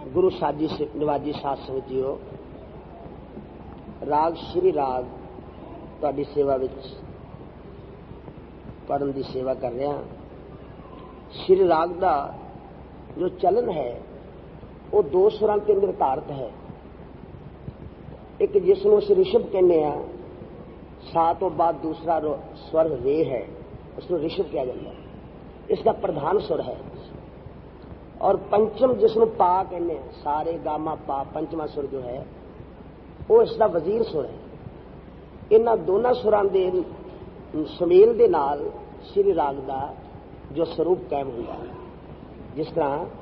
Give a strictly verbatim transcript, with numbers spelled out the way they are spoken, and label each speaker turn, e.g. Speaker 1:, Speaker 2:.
Speaker 1: गुरु साजी निवाजी साध संगत जीओ, राग श्री राग तुहाडी सेवा विच पढ़न की सेवा कर रहा। श्री राग का जो चलन है वो दो सुरां ते निर्धारित है। एक जिसनों असीं ऋषभ कहने आ, सा तो बाद दूसरा स्वर रे है, उसको ऋषभ कहा जाता है, इसका प्रधान स्वर है। और पंचम जिसनों पा कहने हैं, सारे गामा पा, पंचमा सुर जो है वो इसका वजीर सुर है। इन्हां दोनों सुरां दे सुमेल दे नाल श्री राग का जो स्वरूप कायम होता है। जिस तरह